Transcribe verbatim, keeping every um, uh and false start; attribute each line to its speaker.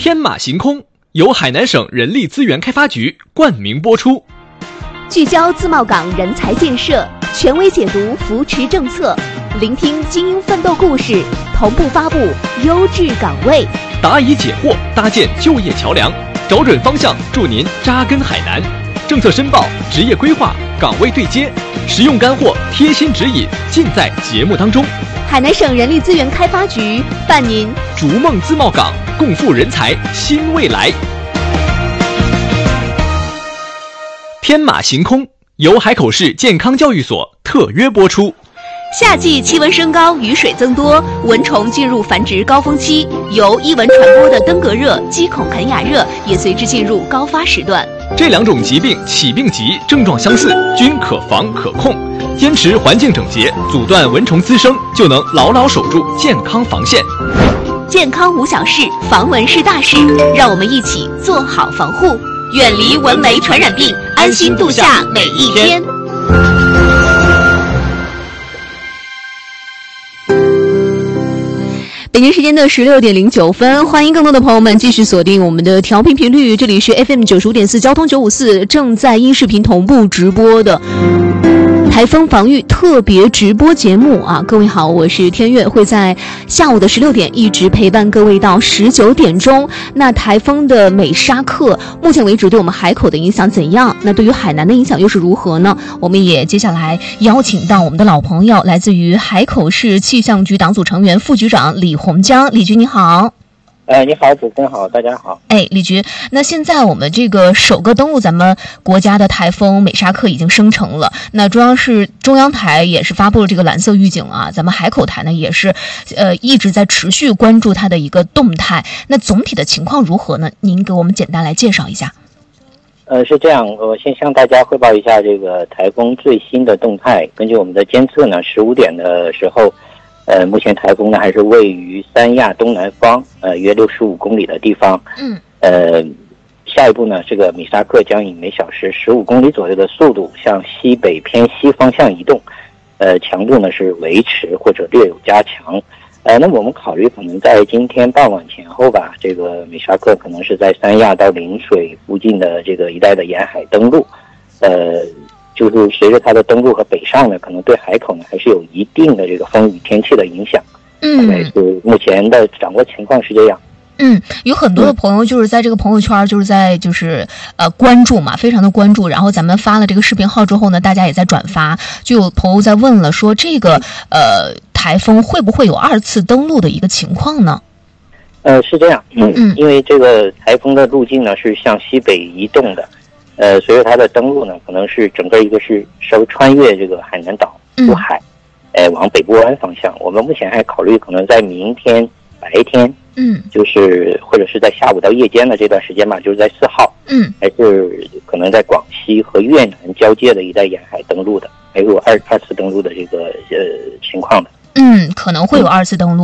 Speaker 1: 天马行空由海南省人力资源开发局冠名播出，
Speaker 2: 聚焦自贸港人才建设，权威解读扶持政策，聆听精英奋斗故事，同步发布优质岗位，
Speaker 1: 答疑解惑，搭建就业桥梁，找准方向，助您扎根海南。政策申报、职业规划、岗位对接，实用干货、贴心指引，尽在节目当中。
Speaker 2: 海南省人力资源开发局伴您
Speaker 1: 逐梦自贸港，共赴人才新未来。天马行空由海口市健康教育所特约播出。
Speaker 2: 夏季气温升高，雨水增多，蚊虫进入繁殖高峰期，由伊蚊传播的登革热、鸡孔肯雅热也随之进入高发时段。
Speaker 1: 这两种疾病起病急，症状相似，均可防可控。坚持环境整洁，阻断蚊虫滋生，就能牢牢守住健康防线。
Speaker 2: 健康无小事，防蚊是大事，让我们一起做好防护，远离蚊媒传染病，安心度夏每一天。北京时间的十六点零九分，欢迎更多的朋友们继续锁定我们的调频频率，这里是 F M 九十五点四交通九五四，正在音视频同步直播的台风防御特别直播节目啊！各位好，我是天月，会在下午的十六点一直陪伴各位到十九点钟。那台风的美沙克目前为止对我们海口的影响怎样？那对于海南的影响又是如何呢？我们也接下来邀请到我们的老朋友，来自于海口市气象局党组成员、副局长李洪江。李局你好。
Speaker 3: 哎，你好，主持人好，大家好。
Speaker 2: 哎，李局，那现在我们这个首个登陆咱们国家的台风美沙克已经生成了，那中央是中央台也是发布了这个蓝色预警啊，咱们海口台呢也是，呃，一直在持续关注它的一个动态。那总体的情况如何呢？您给我们简单来介绍一下。
Speaker 3: 呃，是这样，我先向大家汇报一下这个台风最新的动态。根据我们的监测呢，十五点的时候。呃，目前台风呢还是位于三亚东南方，呃，约六十五公里的地方。嗯。呃，下一步呢，这个米沙克将以每小时十五公里左右的速度向西北偏西方向移动，呃，强度呢是维持或者略有加强。呃，那么我们考虑可能在今天傍晚前后吧，这个米沙克可能是在三亚到陵水附近的这个一带的沿海登陆，呃。就是随着它的登陆和北上呢，可能对海口呢还是有一定的这个风雨天气的影响。嗯，是目前的掌握情况是这样。
Speaker 2: 嗯，有很多的朋友就是在这个朋友圈，就是在就是呃关注嘛，非常的关注。然后咱们发了这个视频号之后呢，大家也在转发，就有朋友在问了，说这个呃台风会不会有二次登陆的一个情况呢？
Speaker 3: 呃，是这样，嗯，嗯因为这个台风的路径呢是向西北移动的。呃，随着它的登陆呢，可能是整个一个是稍微穿越这个海南岛出海，呃，往北部湾方向。我们目前还考虑可能在明天白天，嗯，就是或者是在下午到夜间的这段时间吧，就是在四号，嗯，还是可能在广西和越南交界的一带沿海登陆的，还有二二次登陆的这个呃情况的。
Speaker 2: 嗯，可能会有二次登陆。